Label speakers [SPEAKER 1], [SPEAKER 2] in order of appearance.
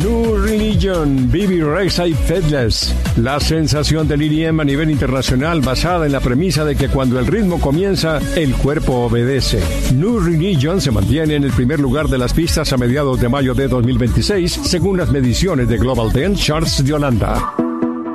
[SPEAKER 1] New Religion, Bibi Rexha y Fateless. La sensación del EDM a nivel internacional basada en la premisa de que cuando el ritmo comienza, el cuerpo obedece. New Religion se mantiene en el primer lugar de las pistas a mediados de mayo de 2026, según las mediciones de Global Dance Charts de Holanda.